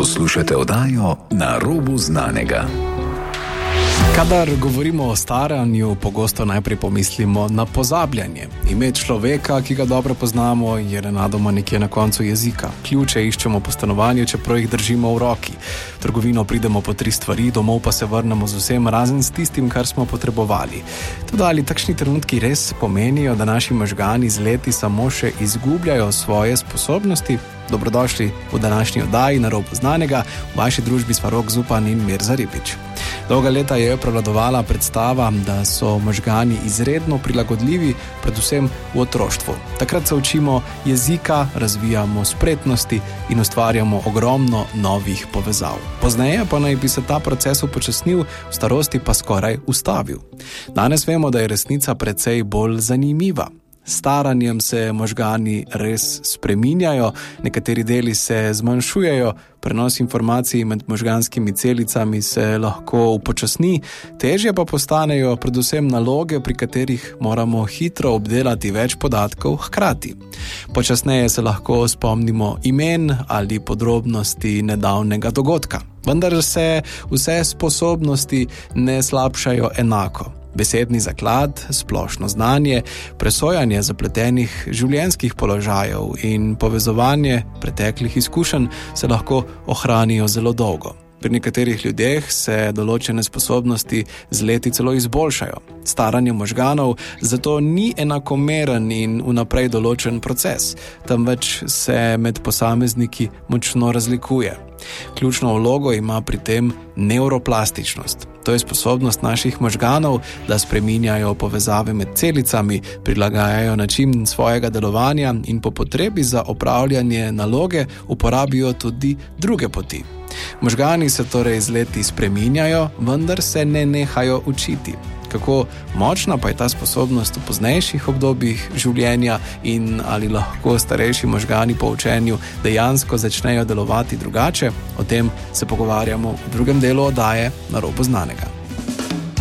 Poslušate oddajo Na robu znanega. Kadar govorimo o staranju, pogosto najprej pomislimo na pozabljanje. Ime človeka, ki ga dobro poznamo, je nenadoma nekje na koncu jezika. Ključe iščemo po stanovanju, čeprav jih držimo v roki. V trgovino pridemo po 3 stvari, domov pa se vrnemo z vsem, razen s tistim, kar smo potrebovali. Tudi ali takšni trenutki res pomenijo, da naši možgani z leti samo še izgubljajo svoje sposobnosti? Dobrodošli v današnji oddaji Na robu znanega. V vaši družbi sva Rok Zupan in Mirza Ribič. Dolga leta je prevladovala predstava, da so možgani izredno prilagodljivi, predvsem v otroštvu. Takrat se učimo jezika, razvijamo spretnosti in ustvarjamo ogromno novih povezav. Pozneje pa naj bi se ta proces upočasnil, v starosti pa skoraj ustavil. Danes vemo, da je resnica precej bolj zanimiva. Staranjem se možgani res spreminjajo, nekateri deli se zmanjšujejo, prenos informacij med možganskimi celicami se lahko upočasni, težje pa postanejo predvsem naloge, pri katerih moramo hitro obdelati več podatkov hkrati. Počasneje se lahko spomnimo imen ali podrobnosti nedavnega dogodka. Vendar se vse sposobnosti ne slabšajo enako. Besedni zaklad, splošno znanje, presojanje zapletenih življenjskih položajev in povezovanje preteklih izkušenj se lahko ohranijo zelo dolgo. Pri nekaterih ljudeh se določene sposobnosti z leti celo izboljšajo. Staranje možganov zato ni enakomeren in vnaprej določen proces, temveč se med posamezniki močno razlikuje. Ključno vlogo ima pri tem nevroplastičnost. To je sposobnost naših možganov, da spreminjajo povezave med celicami, prilagajajo način svojega delovanja in po potrebi za opravljanje naloge uporabijo tudi druge poti. Možgani se torej z leti spreminjajo, vendar se ne nehajo učiti. Kako močna pa je ta sposobnost v poznejših obdobjih življenja in ali lahko starejši možgani po učenju dejansko začnejo delovati drugače? O tem se pogovarjamo v drugem delu oddaje Na robu znanega.